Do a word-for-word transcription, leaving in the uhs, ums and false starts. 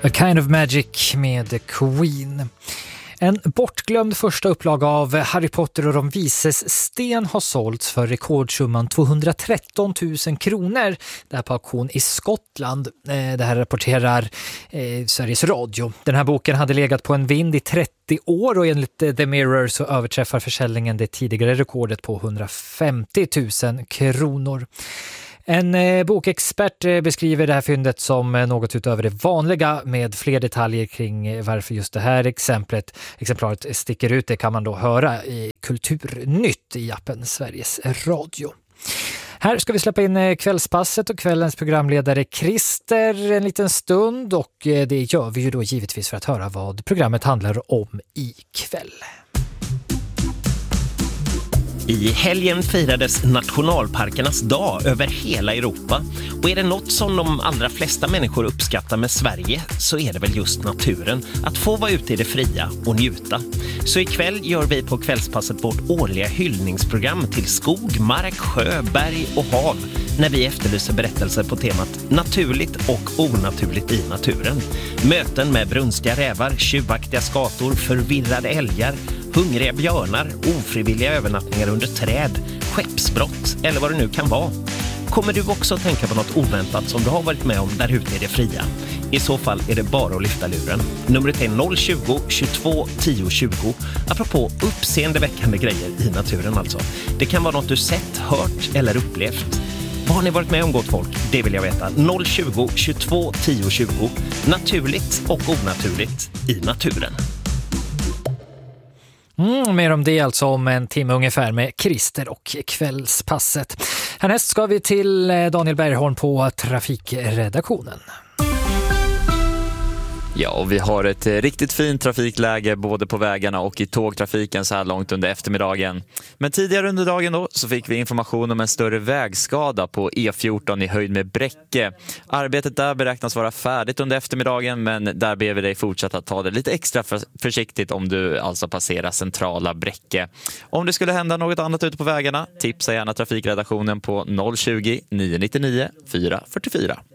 A Kind of Magic med Queen. En bortglömd första upplaga av Harry Potter och de vises sten har sålts för rekordsumman tvåhundratretton tusen kronor. Det här på auktion i Skottland. Det här rapporterar eh, Sveriges Radio. Den här boken hade legat på en vind i trettio år och enligt The Mirror så överträffar försäljningen det tidigare rekordet på hundrafemtio tusen kronor. En eh, bokexpert eh, beskriver det här fyndet som eh, något utöver det vanliga med fler detaljer kring eh, varför just det här exemplet, exemplaret sticker ut. Det kan man då höra i Kulturnytt i appen Sveriges Radio. Här ska vi släppa in eh, kvällspasset och kvällens programledare Christer en liten stund och eh, det gör vi ju då givetvis för att höra vad programmet handlar om ikväll. I helgen firades nationalparkernas dag över hela Europa och är det något som de allra flesta människor uppskattar med Sverige så är det väl just naturen, att få vara ute i det fria och njuta. Så ikväll gör vi på kvällspasset vårt årliga hyllningsprogram till skog, mark, sjö, berg och hav när vi efterlyser berättelser på temat naturligt och onaturligt i naturen. Möten med brunstiga rävar, tjuvaktiga skator, förvirrade älgar, hungriga björnar, ofrivilliga övernattningar under träd, skeppsbrott eller vad det nu kan vara. Kommer du också att tänka på något oväntat som du har varit med om där ute i det fria? I så fall är det bara att lyfta luren. Numret är noll tjugo, tjugotvå, tio tjugo. Apropå uppseendeväckande grejer i naturen alltså. Det kan vara något du sett, hört eller upplevt. Vad har ni varit med om, gott folk? Det vill jag veta. noll tjugo, tjugotvå, tio tjugo. Naturligt och onaturligt i naturen. Mm, mer om det alltså om en timme ungefär med Christer och kvällspasset. Härnäst ska vi till Daniel Bergholm på trafikredaktionen. Ja, och vi har ett riktigt fint trafikläge både på vägarna och i tågtrafiken så här långt under eftermiddagen. Men tidigare under dagen då så fick vi information om en större vägskada på E fjorton i höjd med Bräcke. Arbetet där beräknas vara färdigt under eftermiddagen, men där ber vi dig fortsätta att ta det lite extra försiktigt om du alltså passerar centrala Bräcke. Om det skulle hända något annat ute på vägarna, tipsa gärna trafikredaktionen på noll tjugo, nio nio nio, fyra fyra fyra.